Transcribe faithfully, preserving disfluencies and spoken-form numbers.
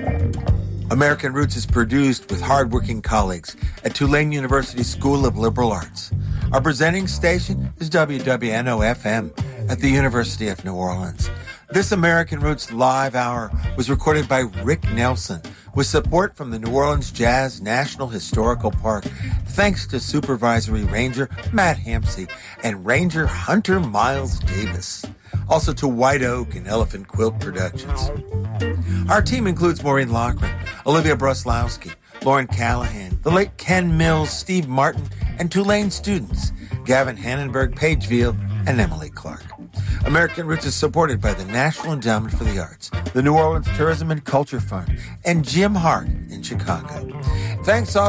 American Roots is produced with hardworking colleagues at Tulane University School of Liberal Arts. Our presenting station is W W N O F M at the University of New Orleans. This American Roots Live Hour was recorded by Rick Nelson with support from the New Orleans Jazz National Historical Park, thanks to Supervisory Ranger Matt Hampsey and Ranger Hunter Miles Davis. Also to White Oak and Elephant Quilt Productions. Our team includes Maureen Loughran, Olivia Bruslowski, Lauren Callahan, the late Ken Mills, Steve Martin, and Tulane students, Gavin Hannenberg, Paige Veal, and Emily Clark. American Roots is supported by the National Endowment for the Arts, the New Orleans Tourism and Culture Fund, and Jim Hart in Chicago. Thanks also